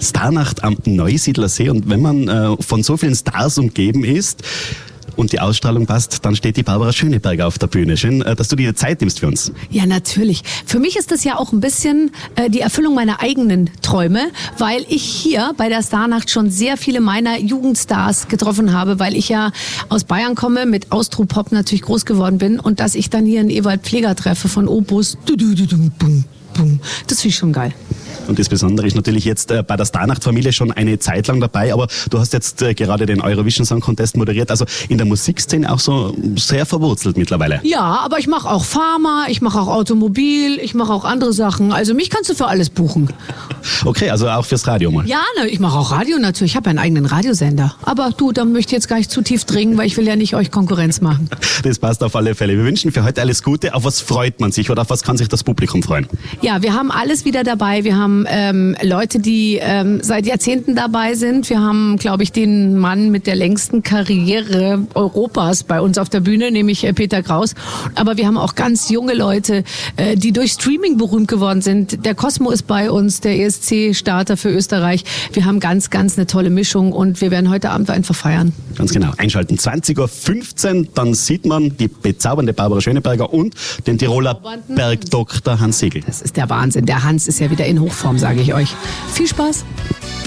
Starnacht am Neusiedler See. Und wenn man von so vielen Stars umgeben ist und die Ausstrahlung passt, dann steht die Barbara Schöneberger auf der Bühne. Schön, dass du dir Zeit nimmst für uns. Ja, natürlich. Für mich ist das ja auch ein bisschen die Erfüllung meiner eigenen Träume, weil ich hier bei der Starnacht schon sehr viele meiner Jugendstars getroffen habe, weil ich ja aus Bayern komme, mit Austropop natürlich groß geworden bin und dass ich dann hier einen Ewald Pfleger treffe von Opus. Das finde ich schon geil. Und das Besondere ist natürlich jetzt bei der Starnacht-Familie schon eine Zeit lang dabei, aber du hast jetzt gerade den Eurovision Song Contest moderiert, also in der Musikszene auch so sehr verwurzelt mittlerweile. Ja, aber ich mache auch Pharma, ich mache auch Automobil, ich mache auch andere Sachen. Also mich kannst du für alles buchen. Okay, also auch fürs Radio mal. Ja, ne, ich mache auch Radio natürlich. Ich habe ja einen eigenen Radiosender. Aber du, da möchte ich jetzt gar nicht zu tief dringen, weil ich will ja nicht euch Konkurrenz machen. Das passt auf alle Fälle. Wir wünschen für heute alles Gute. Auf was freut man sich oder auf was kann sich das Publikum freuen? Ja, wir haben alles wieder dabei. Wir haben Leute, die seit Jahrzehnten dabei sind. Wir haben, glaube ich, den Mann mit der längsten Karriere Europas bei uns auf der Bühne, nämlich Peter Kraus. Aber wir haben auch ganz junge Leute, die durch Streaming berühmt geworden sind. Der Cosmo ist bei uns, der ESC-Starter für Österreich. Wir haben ganz, ganz eine tolle Mischung und wir werden heute Abend einfach feiern. Ganz genau. Einschalten 20.15 Uhr, dann sieht man die bezaubernde Barbara Schöneberger und den Tiroler Bergdoktor Hans Sigl. Das ist der Wahnsinn. Der Hans ist ja wieder in Hochform, sage ich euch. Viel Spaß!